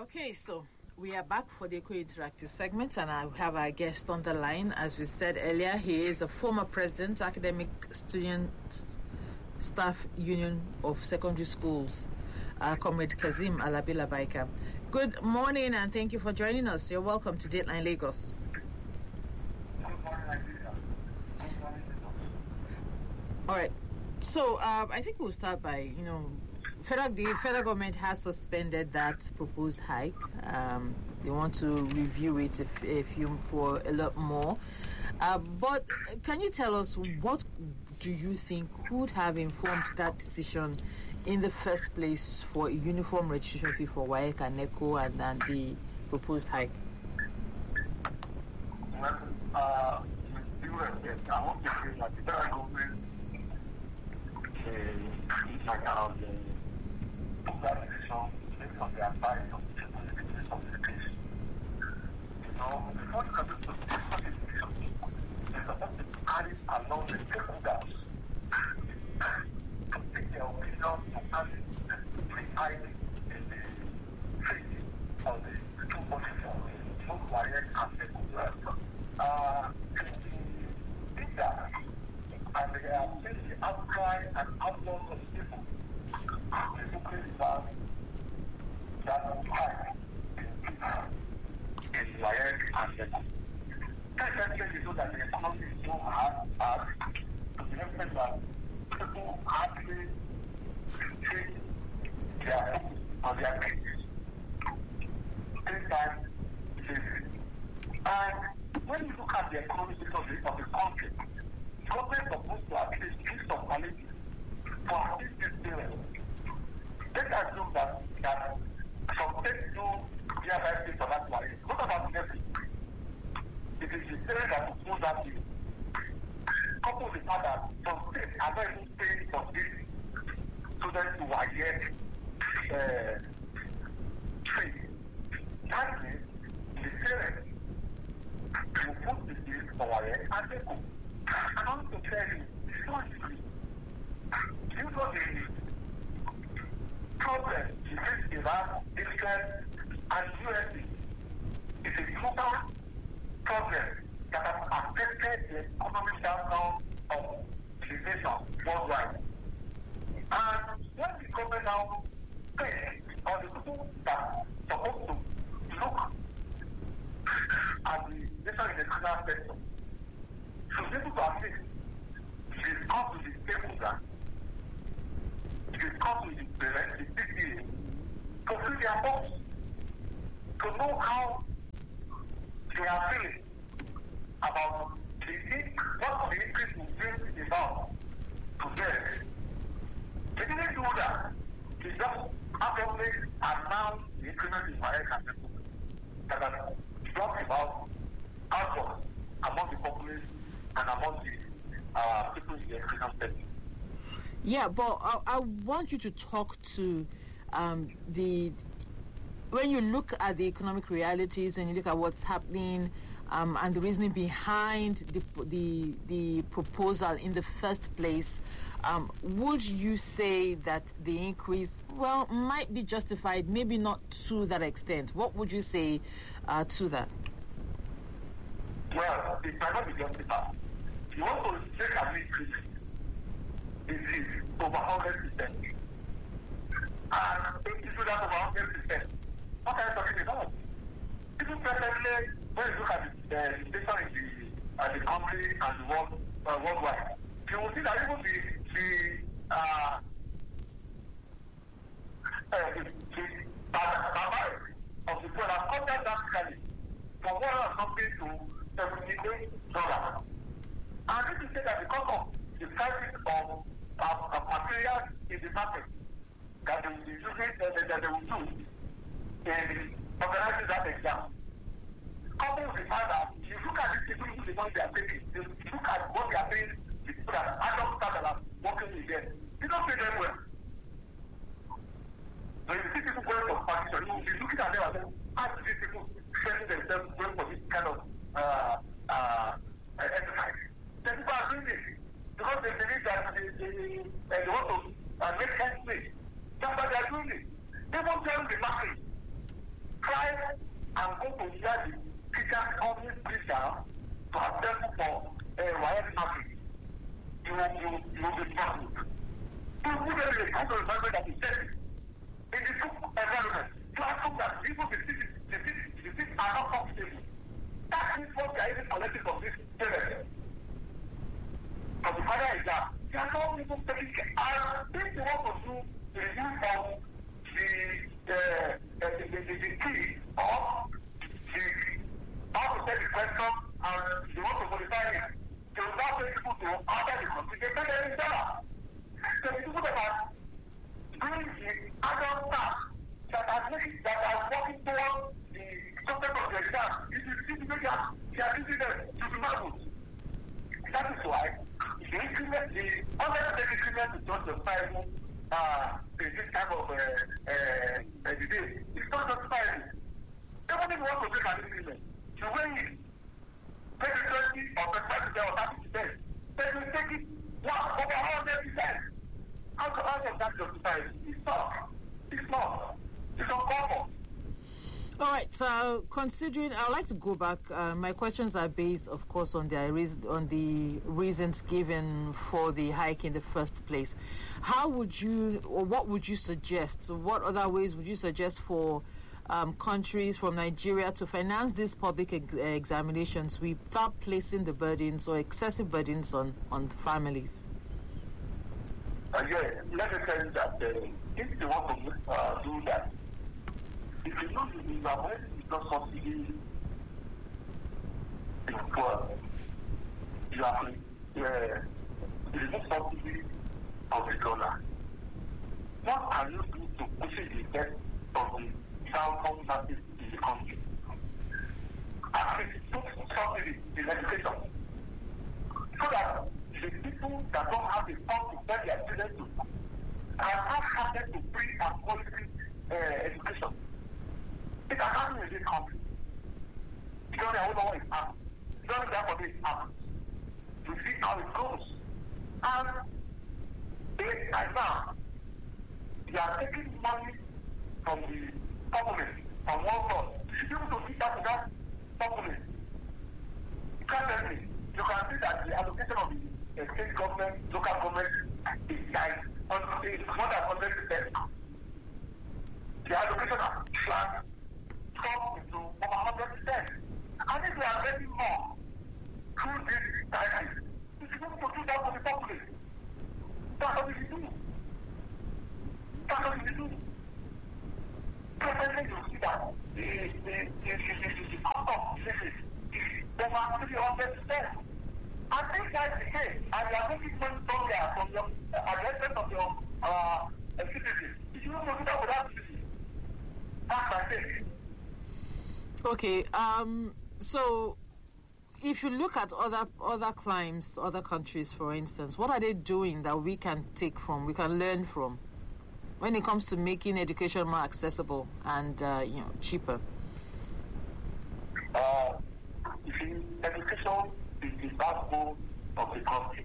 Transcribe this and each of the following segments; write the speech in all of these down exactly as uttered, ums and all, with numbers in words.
Okay, so we are back for the Eco Interactive segment, and I have our guest on the line. As we said earlier, he is a former president, Academic Student Staff Union of Secondary Schools, uh, Comrade Kazeem Alabi Labaika. Good morning, and thank you for joining us. You're welcome to Dateline Lagos. All right, so um, I think we'll start by, you know, Federal, the federal government has suspended that proposed hike. Um, they want to review it if, if you for a lot more. Uh, but can you tell us what do you think could have informed that decision in the first place for a uniform registration fee for W A E C and NECO and, and the proposed hike? Well, uh, with due respect, I want to say that the federal government is like our that decision based on the advice of the citizens of the case. You know, before you can do this decision, you're supposed to carry along the stakeholders to take their opinion concerning the pre-hike in the treaty of the two positions, both W A E C and NECO. Uh, they did that, and they have seen the outcry and outlaws of people. That high in W A E C and NECO. Secondly, so that the economy is so hard, hard to the extent that people hardly take their focus on their kids. Three times saving. And when you look at the economic situation of the country, the government is supposed to at least give some quality for at least this period. Let's assume that, that some states do nearby states for that W A E C. What about NECO? It is the parents that will do that thing. Coupled with the fact that some states are not even paying for these students who are yet uh, trained. That means the parents will put the bill for W A E C and NECO. I want to tell you, it's not easy. You know the problem between Iran, Israel, and U S A is a global problem that has affected the economic downtown of the nation worldwide. And when the government now pays on the people that are supposed to look at the nation in the criminal sector, should be able to assist, should come to the table that they come to the parents, the P T A, to fill their box, to know how they are feeling about the what the increase will bring about to them. They didn't do that. They just actively announced the increment in W A E C and NECO that has brought about outcomes among the populace and among the uh, people in the education sector. Yeah, but I, I want you to talk to um, the, when you look at the economic realities, when you look at what's happening um, and the reasoning behind the, the, the proposal in the first place, um, would you say that the increase, well, might be justified, maybe not to that extent? What would you say uh, to that? Well, it might not be justified. You want to take an increase. It is over one hundred percent. And if you do that over one hundred percent, what are you talking about? People presently, when you look at the uh, situation in the, uh, the country and the world, uh, worldwide, you will see that even the, the, uh, uh, the, the barrel of the fuel has come down drastically from one hundred something to seventy-eight dollars. And this is said that because of the prices of Uh, uh, materials in the market that they will be using, uh, that they will use in organizing that exam. Coupled with the fact that you look at these people who the money they are taking, you look at what they are paying, the people that adult staff that are working with them, you don't pay them well. When you see people going for partition, you will be looking at them and saying, how do these people training themselves going for this kind of uh, uh, exercise? The people are doing this because they believe that they, they, they want to uh, make ends meet. That's why they are doing it. They won't tell the masses try and go to hear the teachers only sit down to assemble for uh, wire market. You will, you, will, you will be troubled. You will be able to go to the environment that is safe. In the two environment, classroom that people the city, the city, the city are not comfortable. That is what they are even collecting from this parents. From the final exam, they are not even taking care. And if you want to do the review of the, uh, uh, the, the, the, the key of the, how to take the question and you want to modify it, they will not take people to answer the question. They take any dollar. So the people that are doing the adult task that are making, that are working towards the content of the exam, it is people that they are using them to be marvelous. That is why the increment, the unlimited increment is not justifiable uh, in this type of uh, uh, debate. It's not justifiable. Even if you want to make an increment, you weigh it. Take it twenty or twenty-five percent or thirty percent. Then you take it one over one hundred percent. How does that justify it? It's not. It's not. It's uncalled. All right. So, considering, I'd like to go back. Uh, my questions are based, of course, on the on the reasons given for the hike in the first place. How would you, or what would you suggest? So what other ways would you suggest for um, countries from Nigeria to finance these public ex- examinations without placing the burdens or excessive burdens on on families? Uh, yeah, let me tell you that uh, if they want to uh, do that. If you know the environment is not subsidy in poor, you have to uh, remove subsidy of the dollar. What can you do to push the debt of the downtown masses in the country? And put subsidy in education so that the people that don't have the funds to send their children to school can have access to free and quality uh, education. It can happen in this country. You don't know what is happening. You don't know what is happening. You see how it goes. And this time now, they are taking money from the government, from one source. You should be able to see that to that government. Currently, you can see that the allocation of the state government, local government is like it's more than one hundred percent. The allocation of land comes into over one hundred percent. And if they are getting more through this crisis, you should be able to do that for the public. That's what we do. That's what we do. Presently, you see that the the the the cost of disease is over three hundred percent. And this guy is the case, and you are making money somewhere from your address of your uh, citizens. You should be able to do that without citizens. That's my thing. Okay, um, so if you look at other other climes, other countries, for instance, what are they doing that we can take from, we can learn from, when it comes to making education more accessible and uh, you know cheaper? Uh, you see, education is the backbone of the country.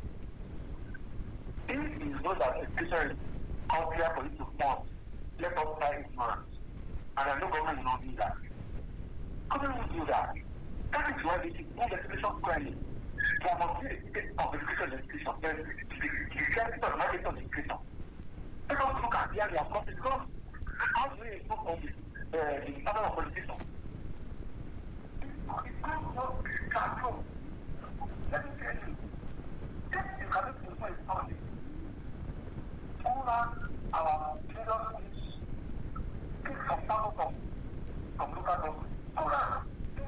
If you know that education is out there for you to fund, let us try ignorance. And I know government will not do that. Government will do that. That is why they should move education squarely. There must be a state of education education. Then the service of knowledge of education. Let us look at the area of country because how do we improve on the, uh, the standard of politician? It's not control. Let me tell you, if you cannot improve it on it, all our leaders is take some sample from, from local government. All right.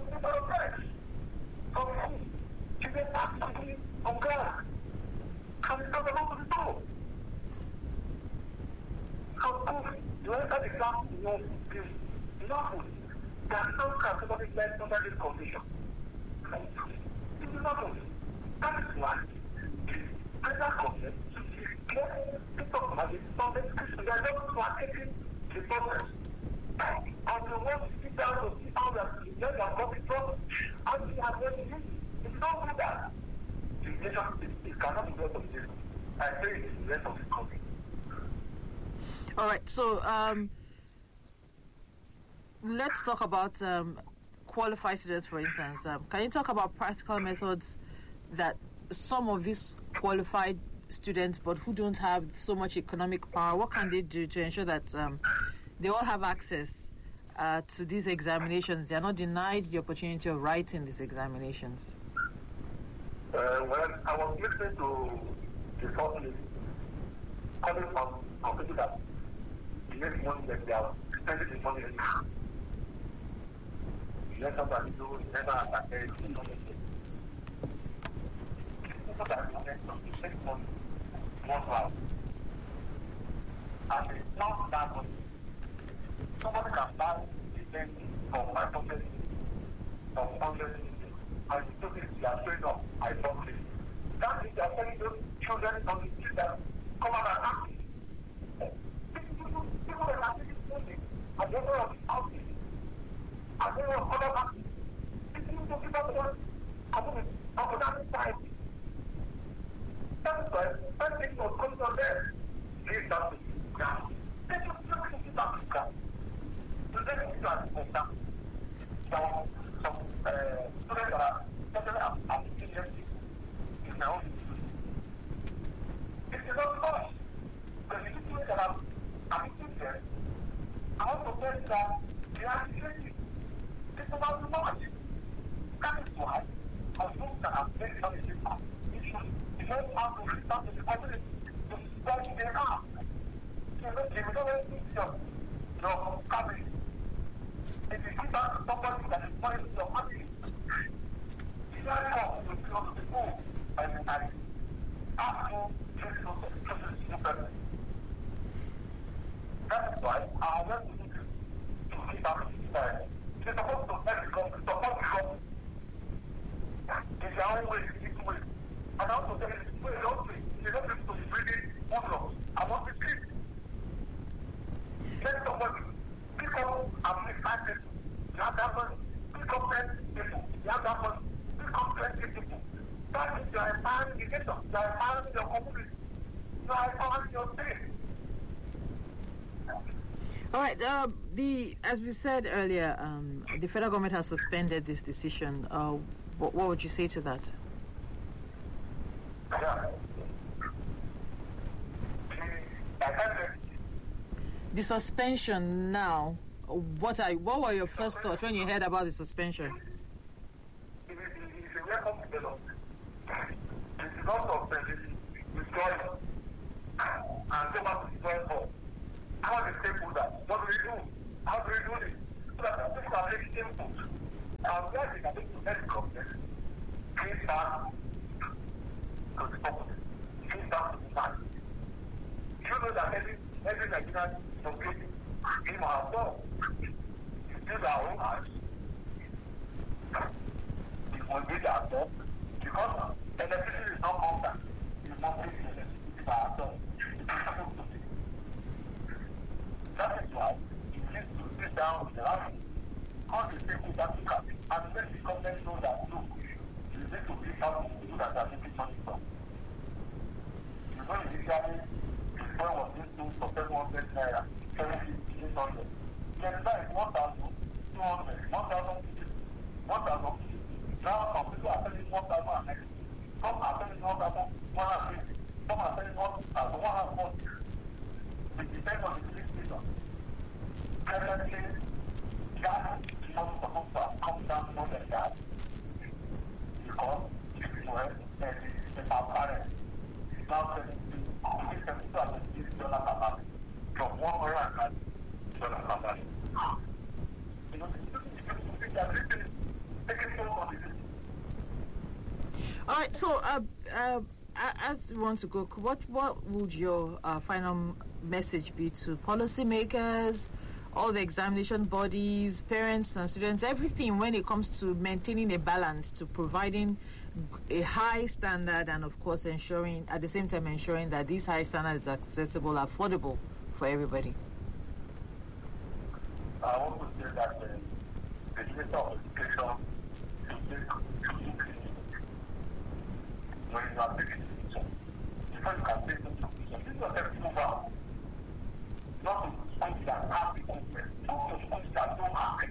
So, you get absolutely on ground. And it's not allowed to do. So, you enter the exam, you know, is lawful. There are some categories left under this condition. It is lawful. That is why the federal government should declare the government is not education. They are not marketing the process. And you want to sit down to see how that let them come from and we are going to use it. If you don't do that, the nation it cannot be rest of the nation. I say it is the rest of the country. All right, so um, let's talk about um, qualified students, for instance. Um, can you talk about practical methods that some of these qualified students, but who don't have so much economic power, what can they do to ensure that um, they all have access uh, to these examinations? They are not denied the opportunity of writing these examinations. Uh, when I was listening to the first lady, coming from from people that make money that they are spending the money anyhow. You let somebody do, you never attack them, you don't make it. People that are doing something, take money, one round. And it's not that money. Somebody can buy it from my pocket, from hundred and you took it, you are showing up, I don't it. That is, you are telling those children on the street that come out and ask. People that are taking money, and they know of the houses, and they know of other houses. People don't give up one, and then of that side. That's why, when things was coming on there, leave that to you. Now, they just look at it back to God. So then you start to understand. So, some uh, students that are totally abstemious in their own institution. It is not much. Because the students that are abstemious, I want to tell you that they are creative. It's not much. That is why, as those that are very knowledgeable, it should learn how to respond to the community, to study their art. So they will always need your, your family. If you give that to somebody that is not in your family, it's not enough to go to the school and and ask you to to to person. That is why I want to to keep up with society. They're supposed to help the government, support the government. It's their own way, it's the way. And also there is a way, also, they don't have to be reading Muslims. I want to keep. Let somebody pick up and make five people. You have that money, pick up ten people. You have that money, pick up twenty people. That is your empowering the nation, you are empowering your community, you are empowering your state. All right. Uh, the as we said earlier, um, the federal government has suspended this decision. Uh, what, what would you say to that? Yeah. I can't The suspension now. What are what were your first thoughts when you heard about the suspension? It is a welcome development. It's because of the destroying and go back to the drawing board. How the stakeholders, what do we do? How do we do this? So that people are taking input. And where they are taking helicopters, please back to the public. Please back to the man. You know that every every Nigerian is okay. Him or herself. Use our own hands. It will be ourselves because electricity is not constant. You must be electricity by ourselves. That is why you need to sit down with the army, how the people that look at it, and let the government know that look, you need to be able to do that they are taking money from. You know, initially, the phone was used for seven hundred naira, seven fifty, eight hundred. Then that is one thousand two hundred, one thousand fifty, one thousand fifty. Now, some people are selling one thousand ninety. Some are selling one thousand one hundred fifty. Some are selling one thousand one hundred forty. It depends on the police station. Presently, that is not supposed to have come down more than that. Because if it were, then it's our parents. It's now seventy dollars per month from one hundred dollars per month. You know, it's everything taken so on All right. So, uh, uh, as we want to go, what what would your uh, final message be to policymakers, all the examination bodies, parents and students, everything when it comes to maintaining a balance, to providing a high standard and, of course, ensuring, at the same time, ensuring that this high standard is accessible, affordable for everybody? I want to say that uh, the Minister of Education should take when you are taking the decision, before you can take the decision, this is not a move out. Not to schools that have the movement, not to schools that don't have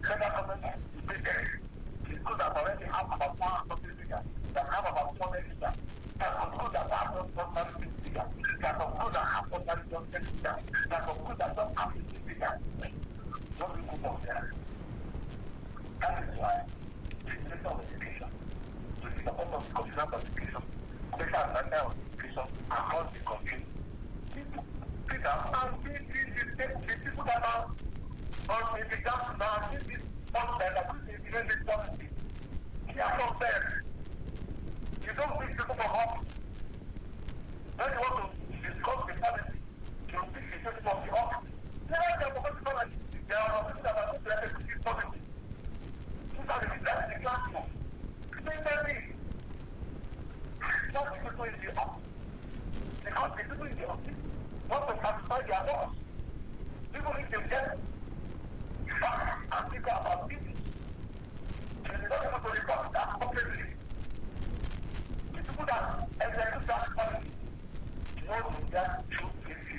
federal government has debated. The schools that already have about one hundred something figures, that have about two hundred figures, that some schools that have not ordinary figures, that some schools that have ordinary figures, that some schools that don't have fifty figures. What do you go there? That is why the Minister of Education, to the support of the Commissioner of Education, Special Advisor of Education across the country, people, Peter, and the, the, the, the people that are on the exam now, this is one that are going to implement this policy. They are not there. You don't bring people from office. When you want to discuss the policy, you pick the people from the office. They are the policy. They are not that are going to execute this policy. These are the that's the classroom. They tell me, not the people in the office. Because the people in the office want to satisfy their laws. People need to get facts and think about business. And they don't want to report that completely. The people that execute that policy know that truth is.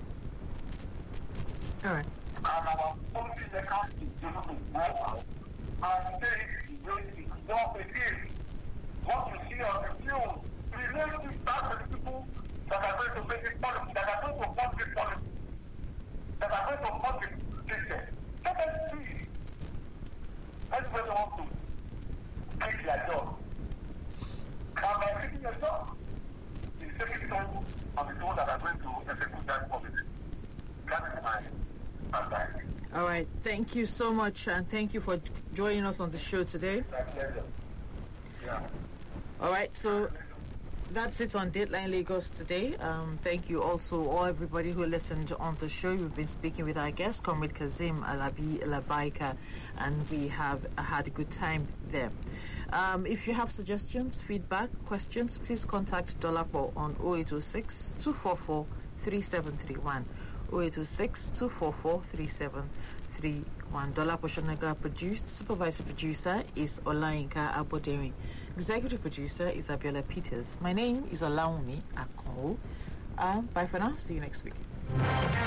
All right. And our policy makers is able to go out and say the way it is not the case. What you see on the news, relate this back to the people that are going to make this policy, that are going to fund this policy, that are going to fund this system. Let us see. Everybody wants to take their job. And by taking your job, it's taking it on the people that are going to execute that policy. That is my advice. All right. Thank you so much, and thank you for joining us on the show today. My pleasure. Yeah. All right. So that's it on Dateline Lagos today. Um, thank you also all everybody who listened on the show. We've been speaking with our guest, Comrade Kazim Alabi Labaika, and we have had a good time there. Um, if you have suggestions, feedback, questions, please contact Dolapo on oh eight oh six, two four four, three seven three one. oh eight oh six, two four four, three seven three one. Dolapo Shonaga produced. Supervisor producer is Olayinka Abodemi. Executive producer is Abiola Peters. My name is Olaumi Akonwo. Uh, bye for now. See you next week.